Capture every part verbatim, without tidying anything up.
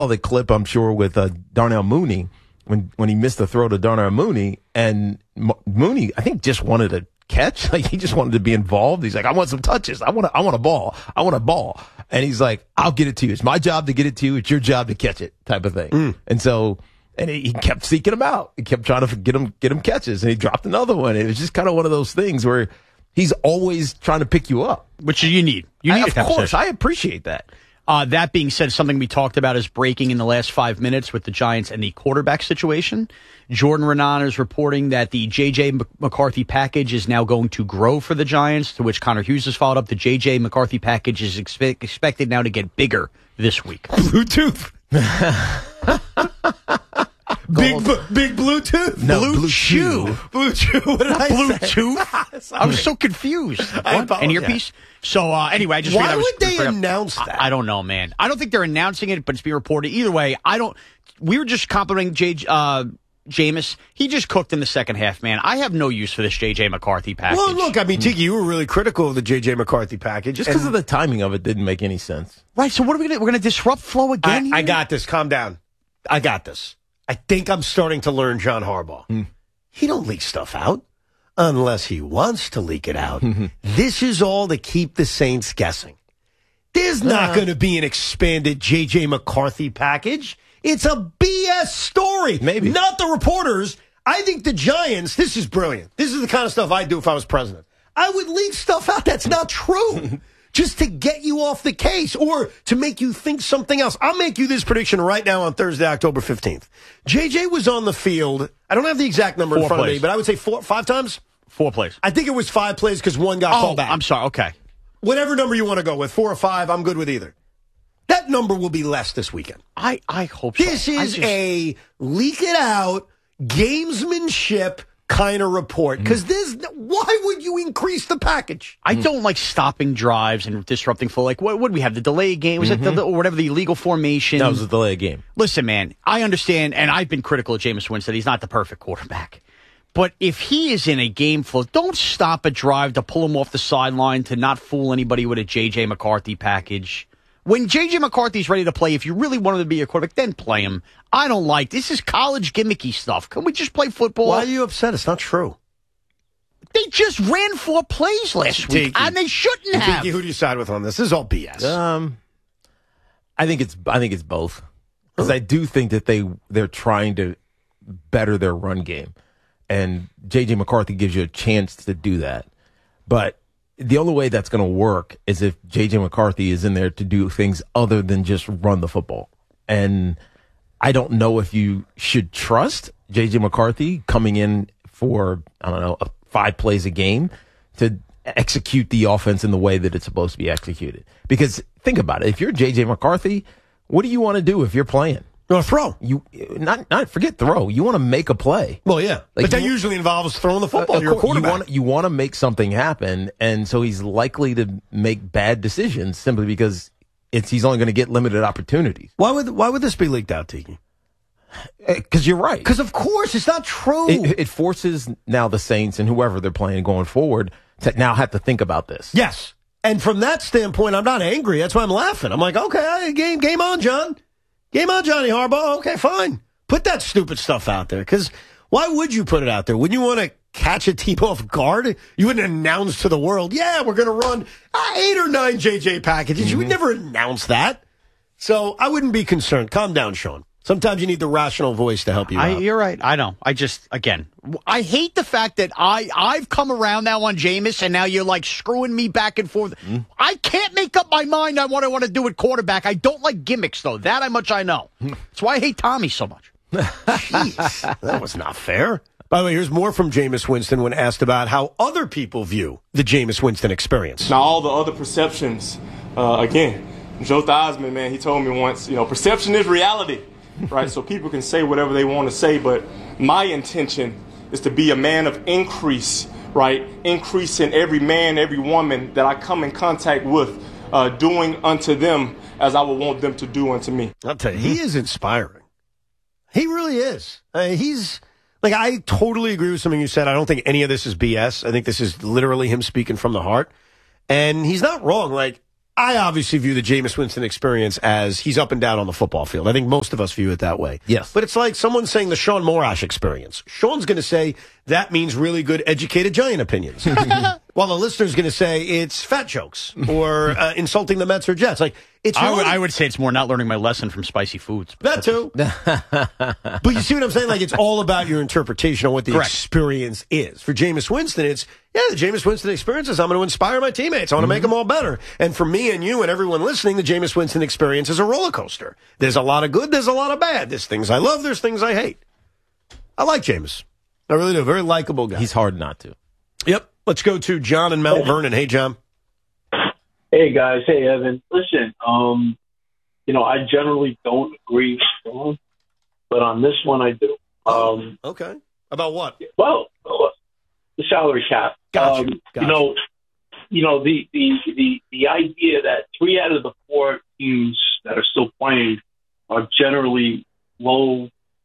the clip, I'm sure, with uh, Darnell Mooney when when he missed the throw to Darnell Mooney, and M- Mooney, I think, just wanted to catch. Like, he just wanted to be involved. He's like, I want some touches. I want a, I want a ball. I want a ball. And he's like, I'll get it to you. It's my job to get it to you. It's your job to catch it, type of thing. Mm. And so, and he, he kept seeking him out. He kept trying to get him get him catches, and he dropped another one. It was just kind of one of those things where he's always trying to pick you up, which you need. You need, I, of course. Position. I appreciate that. Uh, that being said, something we talked about is breaking in the last five minutes with the Giants and the quarterback situation. Jordan Renan is reporting that the J J. McCarthy package is now going to grow for the Giants, to which Connor Hughes has followed up. The J J. McCarthy package is expe- expected now to get bigger this week. Bluetooth. Big, b- big Bluetooth? No, Blue, Blue Chew. Chew. Blue Chew. What did I Bluetooth? say? I was so confused. What? An earpiece? So, uh, anyway, I just Why figured I was, would they figured announce I, that? I don't know, man. I don't think they're announcing it, but it's being reported. Either way, I don't. We were just complimenting J, uh, Jameis. He just cooked in the second half, man. I have no use for this J J. McCarthy package. Well, look, I mean, Tiki, you were really critical of the J J. McCarthy package. Just because of the timing of it didn't make any sense. Right, so what are we going to We're going to disrupt flow again? I, I got this. Calm down. I got this. I think I'm starting to learn John Harbaugh. Mm. He don't leak stuff out unless he wants to leak it out. This is all to keep the Saints guessing. There's not uh, going to be an expanded J J. McCarthy package. It's a B S story. Maybe. Not the reporters. I think the Giants, this is brilliant. This is the kind of stuff I'd do if I was president. I would leak stuff out that's not true. Just to get you off the case or to make you think something else. I'll make you this prediction right now on Thursday, October fifteenth. J J was on the field. I don't have the exact number four in front plays. of me, but I would say four, five times. Four plays. I think it was five plays because one got oh, called back. I'm sorry. Okay. Whatever number you want to go with, four or five, I'm good with either. That number will be less this weekend. I, I hope so. This is just... a leak it out, gamesmanship kind of report. Because this, why would you increase the package? I don't like stopping drives and disrupting flow. Like, what would we have? The delay game? Was mm-hmm. it the, or whatever the illegal formation? That was the delay game. Listen, man, I understand, and I've been critical of Jameis Winston. He's not the perfect quarterback. But if he is in a game flow, don't stop a drive to pull him off the sideline to not fool anybody with a J J. McCarthy package. When J J. McCarthy's ready to play, if you really want him to be a quarterback, then play him. I don't like this. Is college gimmicky stuff. Can we just play football? Why are you upset? It's not true. They just ran four plays last Tiki. week, and they shouldn't have. Tiki, who do you side with on this? This is all B S. Um, I think it's I think it's both, because I do think that they they're trying to better their run game, and J J. McCarthy gives you a chance to do that. But the only way that's going to work is if J J. McCarthy is in there to do things other than just run the football. And I don't know if you should trust J J. McCarthy coming in for, I don't know, five plays a game to execute the offense in the way that it's supposed to be executed. Because think about it. If you're J J. McCarthy, what do you want to do if you're playing? You want to throw. You not not forget throw. You want to make a play. Well, yeah, like but that you, usually involves throwing the football. Uh, You're a quarterback. You want you want to make something happen, and so he's likely to make bad decisions simply because it's he's only going to get limited opportunities. Why would why would this be leaked out, Tiki? Because you're right. Because of course it's not true. It, it forces now the Saints and whoever they're playing going forward to now have to think about this. Yes, and from that standpoint, I'm not angry. That's why I'm laughing. I'm like, okay, game game on, John. Game on, Johnny Harbaugh. Okay, fine. Put that stupid stuff out there. Because why would you put it out there? Wouldn't you want to catch a team off guard? You wouldn't announce to the world, yeah, we're going to run uh, eight or nine J J packages. Mm-hmm. You would never announce that. So I wouldn't be concerned. Calm down, Sean. Sometimes you need the rational voice to help you I, out. You're right. I know. I just, again, I hate the fact that I, I've come around now on Jameis, and now you're like screwing me back and forth. Mm. I can't make up my mind on what I want to do with quarterback. I don't like gimmicks, though. That I much I know. That's why I hate Tommy so much. Jeez, that was not fair. By the way, here's more from Jameis Winston when asked about how other people view the Jameis Winston experience. Now, all the other perceptions, uh, again, Joe Theismann, man, he told me once, you know, perception is reality. Right, so people can say whatever they want to say, but my intention is to be a man of increase, right? Increase in every man, every woman that I come in contact with, uh, doing unto them as I would want them to do unto me. I'll tell you, he is inspiring. He really is. Uh, he's, like, I totally agree with something you said. I don't think any of this is B S. I think this is literally him speaking from the heart. And he's not wrong. Like, I obviously view the Jameis Winston experience as he's up and down on the football field. I think most of us view it that way. Yes. But it's like someone saying the Sean Morash experience. Sean's going to say that means really good, educated Giant opinions. While the listener's going to say it's fat jokes or uh, insulting the Mets or Jets. Like it's. I really, would, I would say it's more not learning my lesson from spicy foods. That too. But you see what I'm saying? Like it's all about your interpretation of what the Correct. experience is. For Jameis Winston, it's, yeah, the Jameis Winston experience is I'm going to inspire my teammates. I want to Mm-hmm. make them all better. And for me and you and everyone listening, the Jameis Winston experience is a roller coaster. There's a lot of good, there's a lot of bad. There's things I love, there's things I hate. I like Jameis. I really do. Very likable guy. He's hard not to. Yep. Let's go to John in Mount Vernon. Hey, John. Hey, guys. Hey, Evan. Listen, um, you know, I generally don't agree with Sean, but on this one I do. Um, Okay. About what? well, the salary cap. Gotcha. Um, Gotcha. You know, you know the, the, the, the idea that three out of the four teams that are still playing are generally low,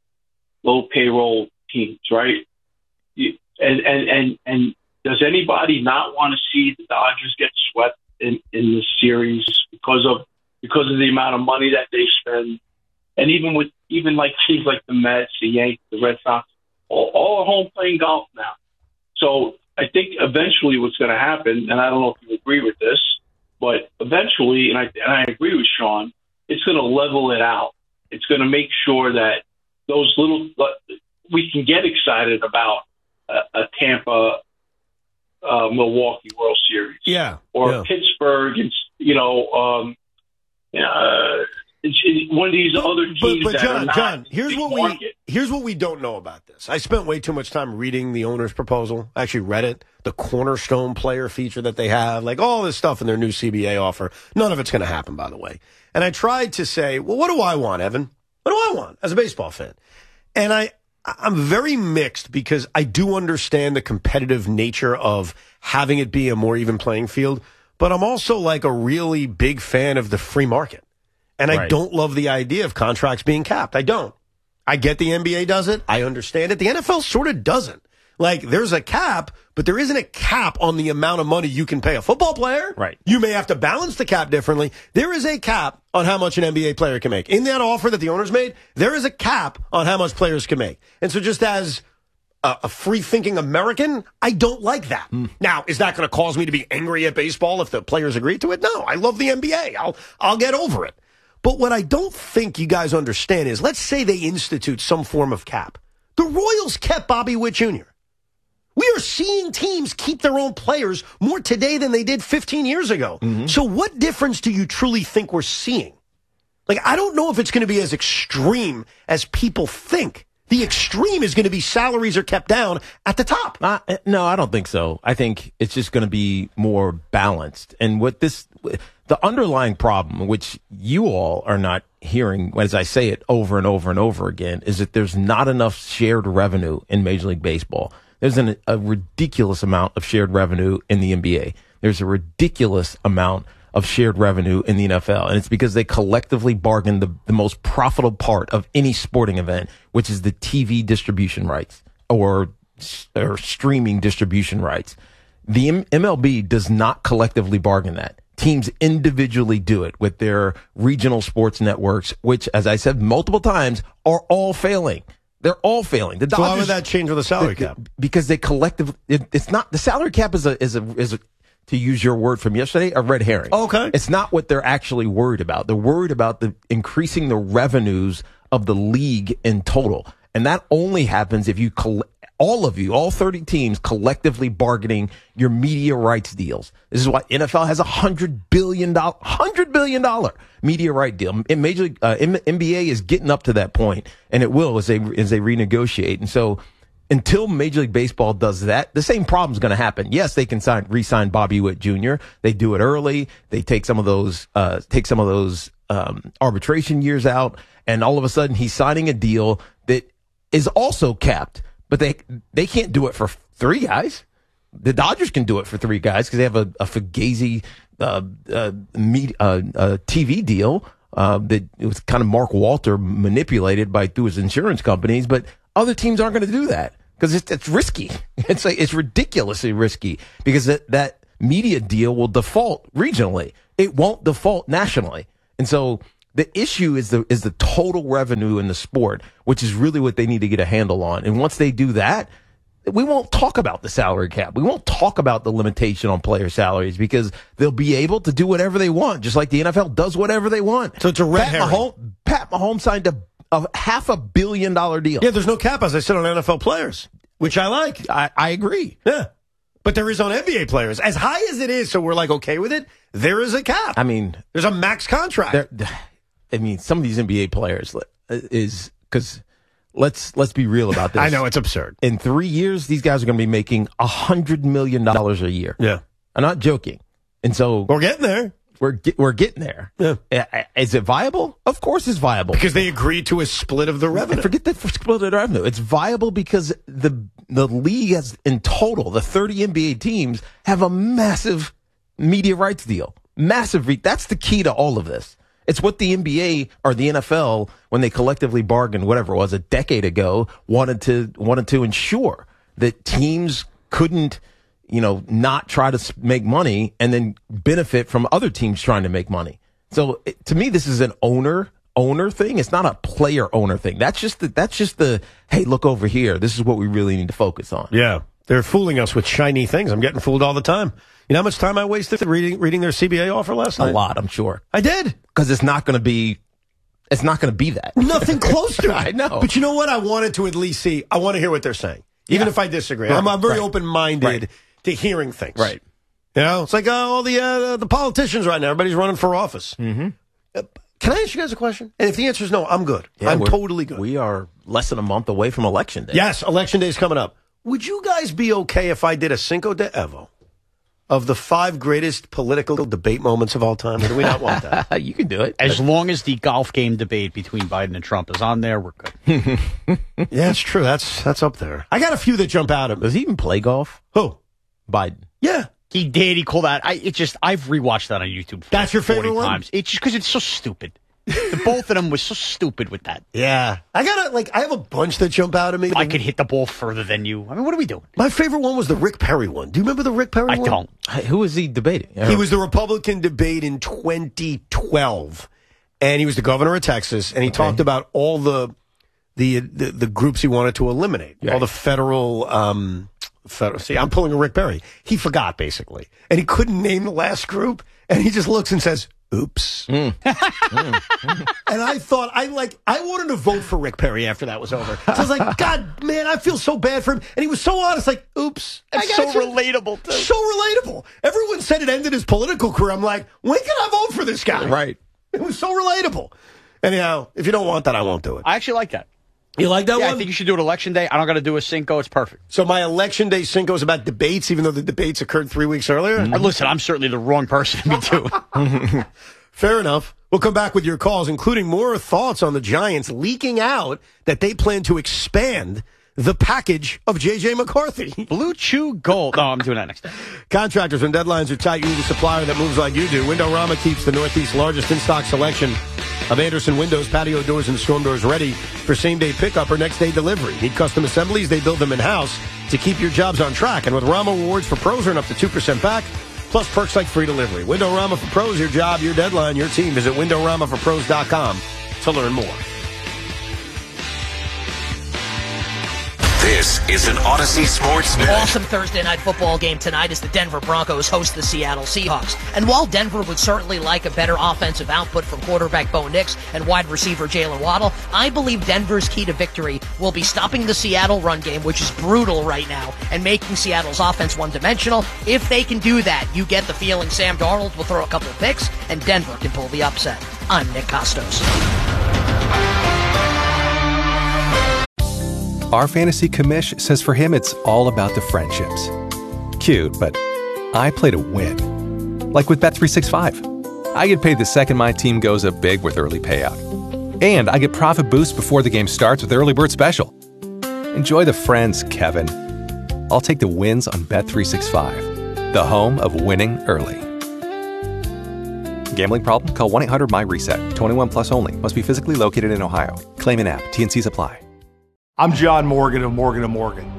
low payroll teams, right? You, and, and, and, and does anybody not want to see the Dodgers get swept in, in this series because of because of the amount of money that they spend? And even with even like teams like the Mets, the Yankees, the Red Sox, all, all are home playing golf now. So I think eventually what's going to happen, and I don't know if you agree with this, but eventually, and I and I agree with Sean, it's going to level it out. It's going to make sure that those little we can get excited about a, a Tampa. Uh, Milwaukee World Series, Yeah. or yeah. Pittsburgh, and you know, um, uh, it's, it's one of these But- other but, teams but that John, are not John, here's big what we market. here's what we don't know about this. I spent way too much time reading the owner's proposal. I actually read it, the cornerstone player feature that they have, like all this stuff in their new C B A offer. None of it's going to happen, by the way. And I tried to say, well, what do I want, Evan? What do I want as a baseball fan? And I. I'm very mixed because I do understand the competitive nature of having it be a more even playing field, but I'm also like a really big fan of the free market. And I Right. don't love the idea of contracts being capped. I don't. I get the N B A does it. I understand it. The N F L sort of doesn't. Like, there's a cap, but there isn't a cap on the amount of money you can pay a football player. Right. You may have to balance the cap differently. There is a cap on how much an N B A player can make. In that offer that the owners made, there is a cap on how much players can make. And so just as a, a free-thinking American, I don't like that. Mm. Now, is that going to cause me to be angry at baseball if the players agree to it? No, I love the N B A. I'll, I'll get over it. But what I don't think you guys understand is, let's say they institute some form of cap. The Royals kept Bobby Witt Junior We are seeing teams keep their own players more today than they did fifteen years ago. Mm-hmm. So what difference do you truly think we're seeing? Like, I don't know if it's going to be as extreme as people think. The extreme is going to be salaries are kept down at the top. Uh, no, I don't think so. I think it's just going to be more balanced. And what this, the underlying problem, which you all are not hearing as I say it over and over and over again, is that there's not enough shared revenue in Major League Baseball. There's an, a ridiculous amount of shared revenue in the N B A. There's a ridiculous amount of shared revenue in the N F L. And it's because they collectively bargained the, the most profitable part of any sporting event, which is the T V distribution rights or, or streaming distribution rights. The M- MLB does not collectively bargain that. Teams individually do it with their regional sports networks, which, as I said multiple times, are all failing. They're all failing. The So why Dodgers, would that change with a salary cap? because they collectively, it, it's not, the salary cap is a, is a, is a, to use your word from yesterday, a red herring. Okay. It's not what they're actually worried about. They're worried about the increasing the revenues of the league in total. And that only happens if you, coll- all of you, all thirty teams collectively bargaining your media rights deals. This is why N F L has a hundred billion dollar, hundred billion dollar media right deal. In Major League, uh, N B A is getting up to that point, and it will as they, as they renegotiate. And so, until Major League Baseball does that, the same problem is going to happen. Yes, they can sign, re-sign Bobby Witt Junior They do it early. They take some of those, uh, take some of those, um, arbitration years out. And all of a sudden he's signing a deal that is also capped, but they, they can't do it for three guys. The Dodgers can do it for three guys because they have a, a Fugazi, uh, uh, meet, uh, uh, T V deal, uh, that it was kind of Mark Walter manipulated by, through his insurance companies, but other teams aren't going to do that because it's, it's risky. It's like, it's ridiculously risky because that, that media deal will default regionally. It won't default nationally. And so the issue is the is the total revenue in the sport, which is really what they need to get a handle on. And once they do that, we won't talk about the salary cap. We won't talk about the limitation on player salaries because they'll be able to do whatever they want, just like the N F L does whatever they want. So it's a red Pat herring. Mahomes, Pat Mahomes signed a, a half a billion dollar deal. Yeah, there's no cap, as I said, on N F L players, which I like. I, I agree. Yeah. But there is on N B A players. As high as it is, so we're like okay with it, there is a cap. I mean, there's a max contract. There, I mean, some of these N B A players is because let's let's be real about this. I know it's absurd. In three years, these guys are going to be making a hundred million dollars a year. Yeah, I'm not joking. And so we're getting there. We're get, we're getting there. Yeah. Is it viable? Of course, it's viable because they agreed to a split of the revenue. And forget the split of the revenue. It's viable because the the league has in total the thirty N B A teams have a massive media rights deal. Massive. Re- that's the key to all of this. It's what the N B A or the N F L, when they collectively bargained, whatever it was, a decade ago, wanted to wanted to ensure that teams couldn't, you know, not try to make money and then benefit from other teams trying to make money. So it, to me, this is an owner owner thing. It's not a player owner thing. That's just the, that's just the, hey, look over here. This is what we really need to focus on. Yeah. They're fooling us with shiny things. I'm getting fooled all the time. You know how much time I wasted reading reading their C B A offer last night? A lot, I'm sure. I did. Because it's not going to be, it's not going to be that. Nothing close to it. I know. But you know what? I wanted to at least see. I want to hear what they're saying. Even Yeah. if I disagree. Right. I'm, I'm very Right. open-minded Right. to hearing things. Right. You know, it's like uh, all the uh, the politicians right now. Everybody's running for office. Mm-hmm. Uh, can I ask you guys a question? And if the answer is no, I'm good. Yeah, I'm we're- totally good. We are less than a month away from election day. Yes, election day is coming up. Would you guys be okay if I did a Cinco de Evo of the five greatest political debate moments of all time? Or do we not want that? You can do it. As long as the golf game debate between Biden and Trump is on there, we're good. Yeah, it's true. That's that's up there. I got a few that jump out at me. Does he even play golf? Who? Biden. Yeah. He did. He called out. I it just I've rewatched that on YouTube. That's your favorite forty one? times. It's just because it's so stupid. The both of them was so stupid with that. Yeah. I got to, like, I have a bunch that jump out at me. I could hit the ball further than you. I mean, what are we doing? My favorite one was the Rick Perry one. Do you remember the Rick Perry I one? don't. Hey, who is he debating? He was the Republican debate in twenty twelve, and he was the governor of Texas, and he Okay. talked about all the the the, the groups he wanted to eliminate, Right. all the federal. Um, federal. See, I'm pulling a Rick Perry. He forgot basically, and he couldn't name the last group, and he just looks and says, "Oops." Mm. mm. And I thought, I like, I wanted to vote for Rick Perry after that was over. So I was like, God, man, I feel so bad for him. And he was so honest, like, "Oops." I It's so got you. relatable, too. So relatable. Everyone said it ended his political career. I'm like, when can I vote for this guy? Right. It was so relatable. Anyhow, if you don't want that, I won't do it. I actually like that. You like that Yeah, I one? think you should do it election day. I don't got to do a Cinco. It's perfect. So my election day Cinco is about debates, even though the debates occurred three weeks earlier? Uh, Listen, I'm certainly the wrong person to be doing. Fair enough. We'll come back with your calls, including more thoughts on the Giants leaking out that they plan to expand the package of J J McCarthy. Blue Chew Gold. No, I'm doing that next time. Contractors, when deadlines are tight, you need a supplier that moves like you do. Windorama keeps the Northeast's largest in-stock selection of Anderson windows, patio doors, and storm doors ready for same-day pickup or next-day delivery. Need custom assemblies? They build them in-house to keep your jobs on track. And with Rama Rewards for pros, earn up to two percent back, plus perks like free delivery. Windorama for pros, your job, your deadline, your team. Visit windorama for pros dot com to learn more. This is an Odyssey Sports Minute. Awesome Thursday night football game tonight as the Denver Broncos host the Seattle Seahawks. And while Denver would certainly like a better offensive output from quarterback Bo Nix and wide receiver Jalen Waddle, I believe Denver's key to victory will be stopping the Seattle run game, which is brutal right now, and making Seattle's offense one-dimensional. If they can do that, you get the feeling Sam Darnold will throw a couple picks and Denver can pull the upset. I'm Nick Costos. Our fantasy commish says for him it's all about the friendships. Cute, but I play to win. Like with Bet three sixty-five. I get paid the second my team goes up big with early payout. And I get profit boosts before the game starts with Early Bird Special. Enjoy the friends, Kevin. I'll take the wins on Bet three sixty-five, the home of winning early. Gambling problem? Call one eight hundred my reset. twenty-one plus only. Must be physically located in Ohio. Claim an app. T and C's apply. I'm John Morgan of Morgan and Morgan.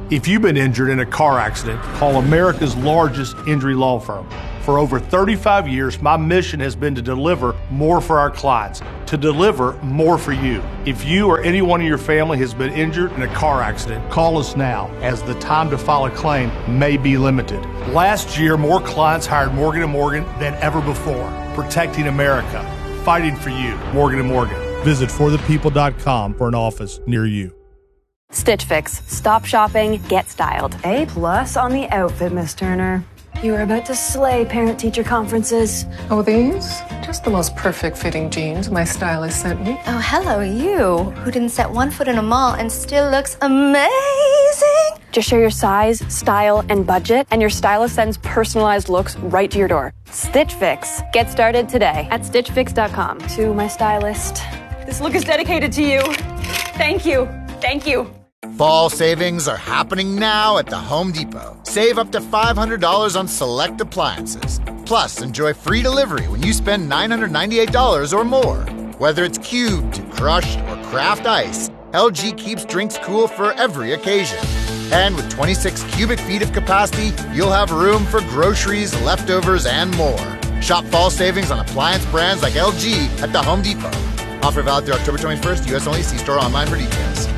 If you've been injured in a car accident, call America's largest injury law firm. For over thirty-five years, my mission has been to deliver more for our clients, to deliver more for you. If you or anyone in your family has been injured in a car accident, call us now, as the time to file a claim may be limited. Last year, more clients hired Morgan and Morgan than ever before, protecting America, fighting for you. Morgan and Morgan. Visit for the people dot com for an office near you. Stitch Fix. Stop shopping, get styled. A plus on the outfit, Miss Turner. You are about to slay parent-teacher conferences. Oh, these? Just the most perfect fitting jeans my stylist sent me. Oh, hello, you, who didn't set one foot in a mall and still looks amazing. Just share your size, style, and budget, and your stylist sends personalized looks right to your door. Stitch Fix. Get started today at stitch fix dot com. To my stylist, this look is dedicated to you. Thank you. Thank you. Fall savings are happening now at the Home Depot. Save up to five hundred dollars on select appliances. Plus, enjoy free delivery when you spend nine hundred ninety-eight dollars or more. Whether it's cubed, crushed, or craft ice, L G keeps drinks cool for every occasion. And with twenty-six cubic feet of capacity, you'll have room for groceries, leftovers, and more. Shop fall savings on appliance brands like L G at the Home Depot. Offer valid through October twenty-first, U S only. See store online for details.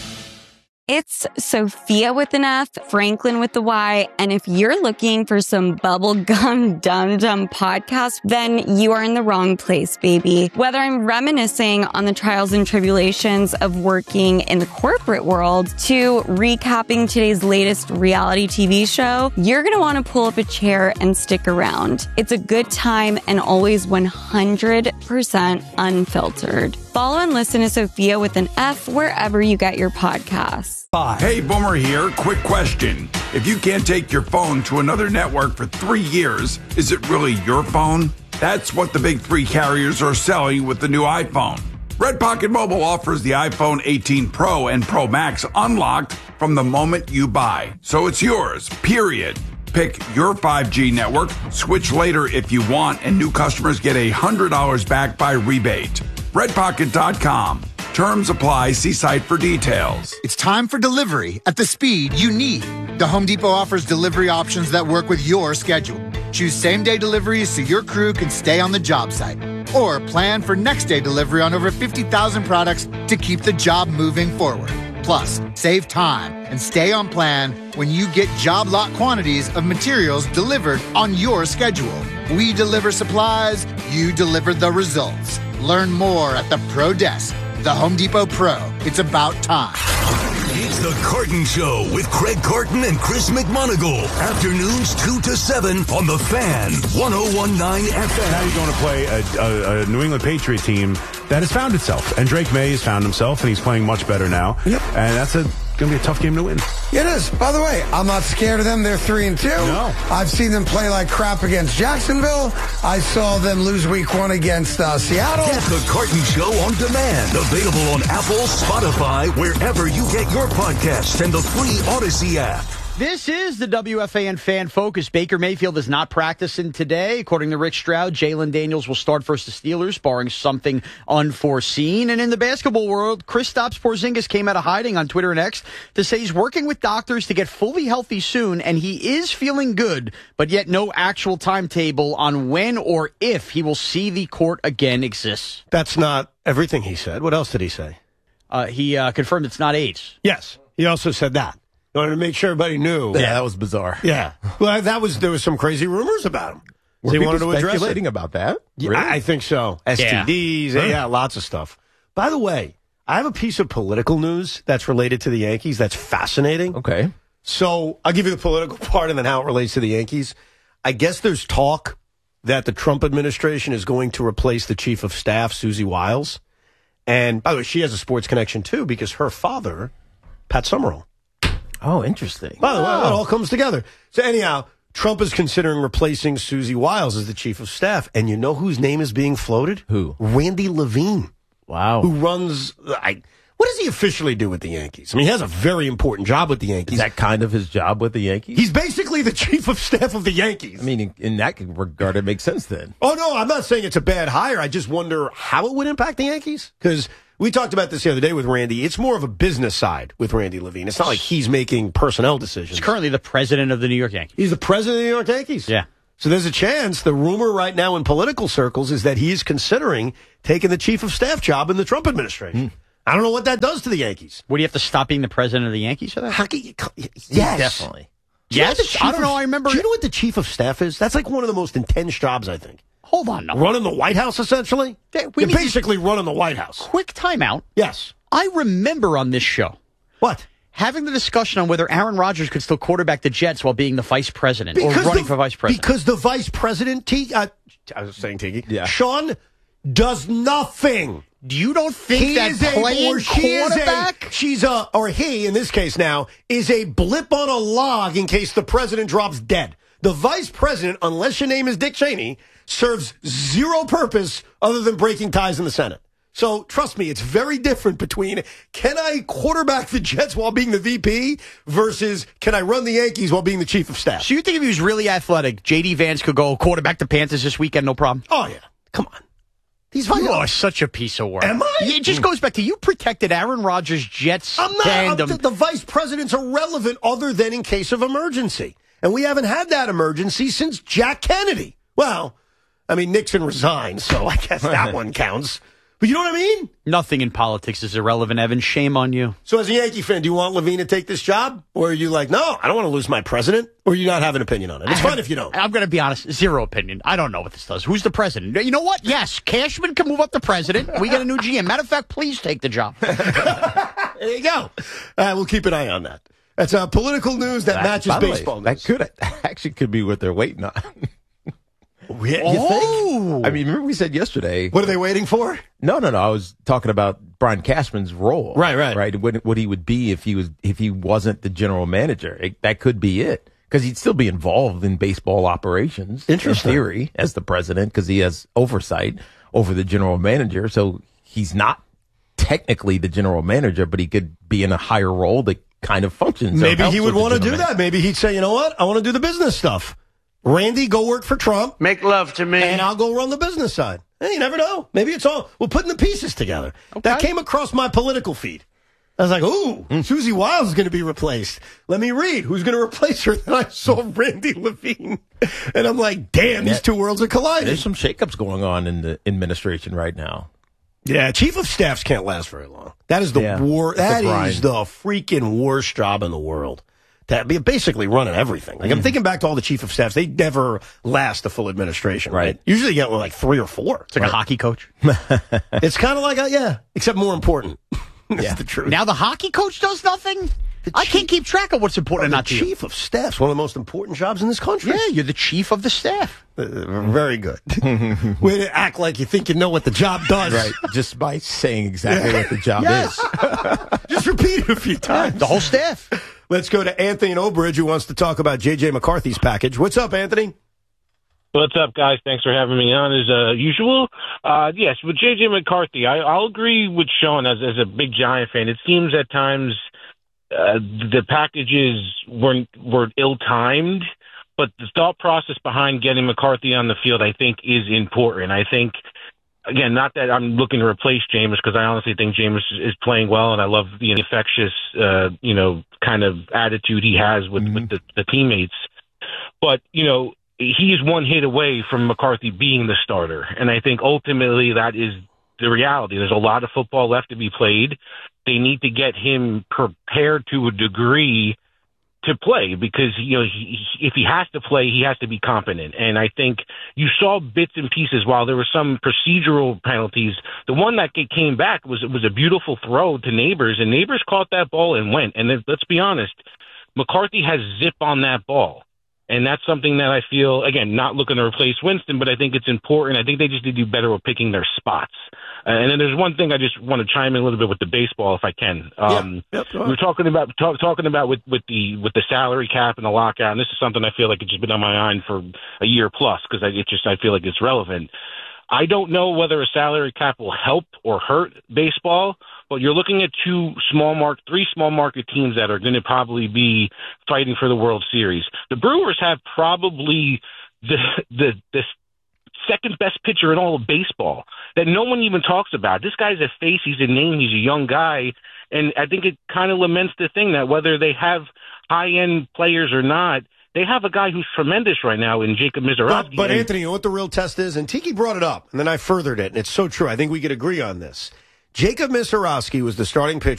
It's Sophia with an F, Franklin with the Y, and if you're looking for some bubblegum dum-dum podcast, then you are in the wrong place, baby. Whether I'm reminiscing on the trials and tribulations of working in the corporate world to recapping today's latest reality T V show, you're going to want to pull up a chair and stick around. It's a good time and always one hundred percent unfiltered. Follow and listen to Sophia with an F wherever you get your podcasts. Hey, Boomer here. Quick question. If you can't take your phone to another network for three years, is it really your phone? That's what the big three carriers are selling with the new iPhone. Red Pocket Mobile offers the iPhone eighteen Pro and Pro Max unlocked from the moment you buy. So it's yours, period. Pick your five G network, switch later if you want, and new customers get one hundred dollars back by rebate. red pocket dot com. Terms apply. See site for details. It's time for delivery at the speed you need. The Home Depot offers delivery options that work with your schedule. Choose same-day deliveries so your crew can stay on the job site. Or plan for next-day delivery on over fifty thousand products to keep the job moving forward. Plus, save time and stay on plan when you get job lot quantities of materials delivered on your schedule. We deliver supplies, you deliver the results. Learn more at the Pro Desk. The Home Depot Pro. It's about time. It's the Carton Show with Craig Carton and Chris McMonagle. Afternoons two to seven on The Fan, one oh one point nine F M. Now you're going to play a, a, a New England Patriot team that has found itself. And Drake May has found himself, and he's playing much better now. Yep. And that's a going to be a tough game to win. It is. By the way, I'm not scared of them. They're three and two. No. I've seen them play like crap against Jacksonville. I saw them lose week one against uh, Seattle. Get the Carton Show on demand. Available on Apple, Spotify, wherever you get your podcasts, and the free Odyssey app. This is the W F A N Fan Focus. Baker Mayfield is not practicing today. According to Rick Stroud, Jalen Daniels will start versus the Steelers, barring something unforeseen. And in the basketball world, Kristaps Porzingis came out of hiding on Twitter and X to say he's working with doctors to get fully healthy soon, and he is feeling good, but yet no actual timetable on when or if he will see the court again exists. That's not everything he said. What else did he say? Uh, he uh, confirmed it's not AIDS. Yes, he also said that. In order to make sure everybody knew. Yeah, that was bizarre. Yeah. Well, that was, there was some crazy rumors about him. Were they people wanted to address speculating it. about that? Yeah, Really? I think so. S T Ds, yeah. yeah, lots of stuff. By the way, I have a piece of political news that's related to the Yankees that's fascinating. Okay. So I'll give you the political part and then how it relates to the Yankees. I guess there's talk that the Trump administration is going to replace the chief of staff, Susie Wiles. And by the way, she has a sports connection too because her father, Pat Summerall. Oh, interesting. By the way, Wow. it all comes together. So anyhow, Trump is considering replacing Susie Wiles as the chief of staff. And you know whose name is being floated? Who? Randy Levine. Wow. Who runs, I, what does he officially do with the Yankees? I mean, he has a very important job with the Yankees. Is that kind of his job with the Yankees? He's basically the chief of staff of the Yankees. I mean, in, in that regard, it makes sense then. Oh, no, I'm not saying it's a bad hire. I just wonder how it would impact the Yankees. Because We talked about this the other day with Randy. It's more of a business side with Randy Levine. It's not like he's making personnel decisions. He's currently the president of the New York Yankees. He's the president of the New York Yankees. Yeah. So there's a chance, the rumor right now in political circles is that he's considering taking the chief of staff job in the Trump administration. Mm. I don't know what that does to the Yankees. Would he have to stop being the president of the Yankees for that? How can you, yes. Definitely. Do you know Yes? I don't know. I remember. Do you know what the chief of staff is? That's like one of the most intense jobs, I think. Hold on. No. Running the White House, essentially? We You're need basically running the White House. Quick timeout. Yes. I remember on this show. What? Having the discussion on whether Aaron Rodgers could still quarterback the Jets while being the vice president because or running the, for vice president. Because the vice president, T, uh, I was saying Tiki, yeah. Sean, does nothing. You don't think he that is a, playing or she quarterback? Is a, she's a, or he, in this case now, is a blip on a log in case the president drops dead. The vice president, unless your name is Dick Cheney, serves zero purpose other than breaking ties in the Senate. So, trust me, it's very different between can I quarterback the Jets while being the V P versus can I run the Yankees while being the chief of staff. So you think if he was really athletic, J D Vance could go quarterback the Panthers this weekend, no problem? Oh, yeah. Come on. These you are such a piece of work. Am I? It just goes back to you protected Aaron Rodgers' Jets I'm not, tandem. I'm, the, the vice president's irrelevant other than in case of emergency. And we haven't had that emergency since Jack Kennedy. Well, I mean, Nixon resigned, so I guess that one counts. But you know what I mean? Nothing in politics is irrelevant, Evan. Shame on you. So as a Yankee fan, do you want Levine to take this job? Or are you like, no, I don't want to lose my president? Or you not have an opinion on it? It's I fine have, if you don't. I'm going to be honest. Zero opinion. I don't know what this does. Who's the president? You know what? Yes, Cashman can move up to president. We get a new G M. Matter of fact, please take the job. There you go. Uh, we'll keep an eye on that. That's uh, political news that, that matches baseball way, news. That could actually could be what they're waiting on. You oh. think? I mean, remember we said yesterday. What are they waiting for? No, no, no. I was talking about Brian Cashman's role. Right, right. Right. What, what he would be if he was if he wasn't the general manager. It, that could be it. Because he'd still be involved in baseball operations. Interesting. In theory, as the president, because he has oversight over the general manager. So he's not technically the general manager, but he could be in a higher role that kind of functions. Maybe he would want to do that. Maybe he'd say, you know what? I want to do the business stuff. Randy, go work for Trump. Make love to me. And I'll go run the business side. Hey, you never know. Maybe it's all, we're putting the pieces together. Okay. That came across my political feed. I was like, ooh, mm. Susie Wiles is going to be replaced. Let me read. Who's going to replace her? Then I saw Randy Levine. And I'm like, damn, yeah. These two worlds are colliding. There's some shakeups going on in the administration right now. Yeah, chief of staffs can't last very long. That is the yeah, war. That is the freaking worst job in the world. That be basically running everything. Like, I'm thinking back to all the chief of staffs. They never last a full administration, right? right? Usually you get like three or four. It's like right? a hockey coach. It's kind of like, a, yeah, except more important. That's yeah. the truth. Now the hockey coach does nothing? The I chief, can't keep track of what's important. Well, not the to chief you. of staff's one of the most important jobs in this country. Yeah, you're the chief of the staff. Uh, very good. Way to act like you think you know what the job does. Right, just by saying exactly what the job yes. is. Just repeat it a few times. The whole staff. Let's go to Anthony in Oak Ridge, who wants to talk about J J McCarthy's package. What's up, Anthony? What's up, guys? Thanks for having me on as uh, usual. Uh, yes, with J J McCarthy, I, I'll agree with Sean as, as a big Giant fan. It seems at times uh, the packages weren't, were ill-timed, but the thought process behind getting McCarthy on the field, I think, is important. I think, again, not that I'm looking to replace Jameis, because I honestly think Jameis is playing well, and I love the infectious, uh, you know, kind of attitude he has with, mm-hmm. with the, the teammates. But, you know, he is one hit away from McCarthy being the starter. And I think ultimately that is the reality. There's a lot of football left to be played. They need to get him prepared to a degree to play, because, you know, he, if he has to play, he has to be competent. And I think you saw bits and pieces. While there were some procedural penalties, the one that came back was it was a beautiful throw to Neighbors, and Neighbors caught that ball and went. And then, let's be honest, McCarthy has zip on that ball. And that's something that I feel, again, not looking to replace Winston, but I think it's important. I think they just need to do better with picking their spots. Uh, and then there's one thing I just want to chime in a little bit with the baseball, if I can. Um, yeah, yep, we were talking about talk, talking about with, with the with the salary cap and the lockout, and this is something I feel like it's just been on my mind for a year plus, because I it just I feel like it's relevant. I don't know whether a salary cap will help or hurt baseball, but you're looking at two small market, three small market teams that are going to probably be fighting for the World Series. The Brewers have probably the the the second best pitcher in all of baseball that no one even talks about. This guy's a face. He's a name. He's a young guy. And I think it kind of laments the thing that whether they have high-end players or not, they have a guy who's tremendous right now in Jacob Mizorowski. But, but Anthony, you know what the real test is? And Tiki brought it up, and then I furthered it, and it's so true. I think we could agree on this. Jacob Mizorowski was the starting pitcher